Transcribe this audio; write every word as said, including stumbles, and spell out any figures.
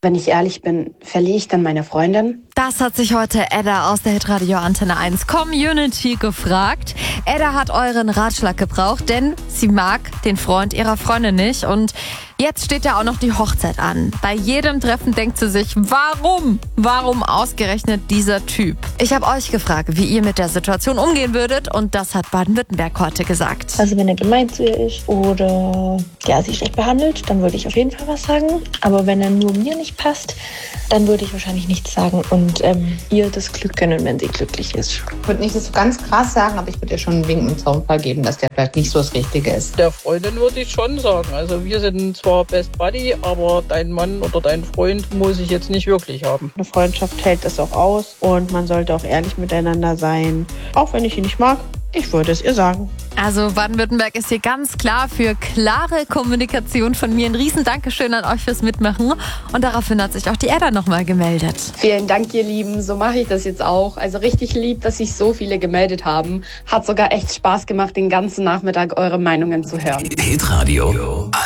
Wenn ich ehrlich bin, verliere ich dann meine Freundin? Das hat sich heute Edda aus der Hitradio Antenne eins Community gefragt. Edda hat euren Ratschlag gebraucht, denn sie mag den Freund ihrer Freundin nicht. Und jetzt steht ja auch noch die Hochzeit an. Bei jedem Treffen denkt sie sich, warum? Warum ausgerechnet dieser Typ? Ich habe euch gefragt, wie ihr mit der Situation umgehen würdet. Und das hat Baden-Württemberg heute gesagt. Also wenn er gemein zu ihr ist oder ja, sie schlecht behandelt, dann würde ich auf jeden Fall was sagen. Aber wenn er nur mir nicht passt, dann würde ich wahrscheinlich nichts sagen und ähm, ihr das Glück gönnen, wenn sie glücklich ist. Ich würde nicht so ganz krass sagen, aber ich würde ihr schon einen Wink im Zaunfall geben, dass der vielleicht nicht so das Richtige ist. Der Freundin würde ich schon sagen. Also wir sind zwar Best Buddy, aber dein Mann oder dein Freund muss ich jetzt nicht wirklich haben. Eine Freundschaft hält das auch aus und man sollte auch ehrlich miteinander sein. Auch wenn ich ihn nicht mag, ich würde es ihr sagen. Also Baden-Württemberg ist hier ganz klar für klare Kommunikation von mir. Ein riesen Dankeschön an euch fürs Mitmachen. Und daraufhin hat sich auch die Edda nochmal gemeldet. Vielen Dank, ihr Lieben. So mache ich das jetzt auch. Also richtig lieb, dass sich so viele gemeldet haben. Hat sogar echt Spaß gemacht, den ganzen Nachmittag eure Meinungen zu hören. Hitradio